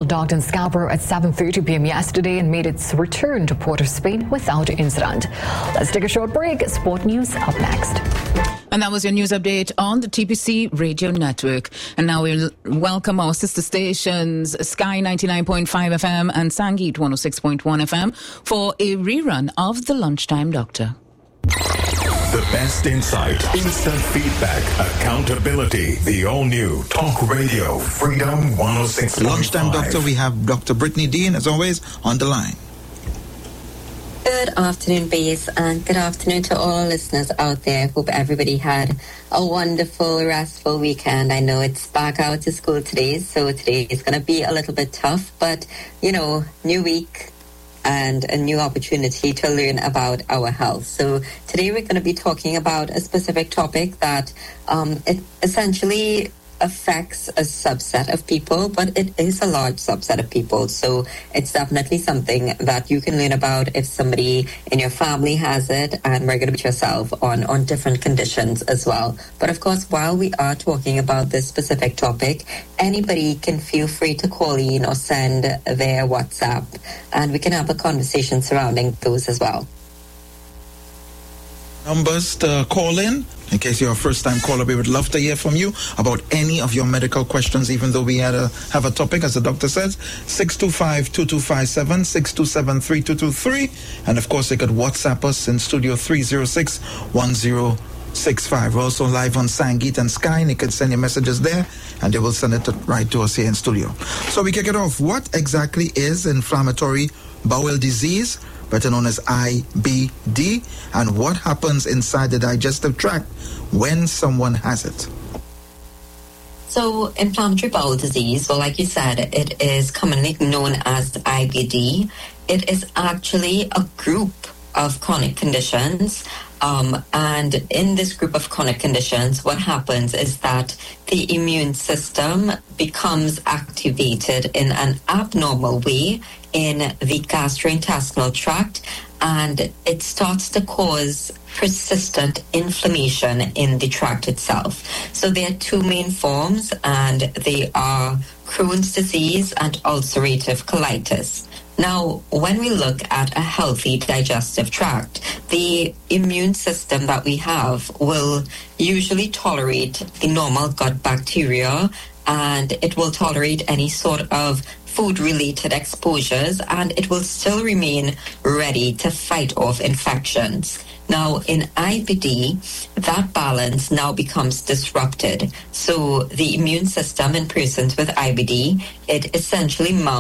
docked in Scarborough at 7:30 p.m. yesterday and made its return to Port of Spain without incident. Let's take a short break. Sport news up next. And that was your news update on the TPC Radio Network. And now we'll welcome our sister stations, Sky 99.5 FM and Sangeet 106.1 FM, for a rerun of The Lunchtime Doctor. The best insight, instant feedback, accountability. The all-new Talk Radio Freedom 106.5. Lunchtime Doctor, we have Dr. Brittany Dean, as always, on the line. Good afternoon, Base, and good afternoon to all listeners out there. Hope everybody had a wonderful, restful weekend. I know it's back out to school today, so today is going to be a little bit tough, but, you know, new week and a new opportunity to learn about our health. So today we're going to be talking about a specific topic that it essentially affects a subset of people, but it is a large subset of people. So it's definitely something that you can learn about if somebody in your family has it, and we're going to put yourself on different conditions as well. But of course, while we are talking about this specific topic, anybody can feel free to call in or send their WhatsApp, and we can have a conversation surrounding those as well. Numbers to call in case you're a first-time caller. We would love to hear from you about any of your medical questions, even though we have a topic, as the doctor says. 625-2257, 627-3223. And, of course, they could WhatsApp us in Studio 306-1065. We're also live on Sangeet and Sky, and you can send your messages there, and they will send it right to us here in studio. So we kick it off. What exactly is inflammatory bowel disease, better known as IBD, and what happens inside the digestive tract when someone has it? So inflammatory bowel disease, well, like you said, it is commonly known as IBD. It is actually a group of chronic conditions. And in this group of chronic conditions, what happens is that the immune system becomes activated in an abnormal way in the gastrointestinal tract, and it starts to cause persistent inflammation in the tract itself. So there are two main forms, and they are Crohn's disease and ulcerative colitis. Now, when we look at a healthy digestive tract, the immune system that we have will usually tolerate the normal gut bacteria, and it will tolerate any sort of food-related exposures, and it will still remain ready to fight off infections. Now, in IBD, that balance now becomes disrupted. So the immune system in persons with IBD, it essentially mounts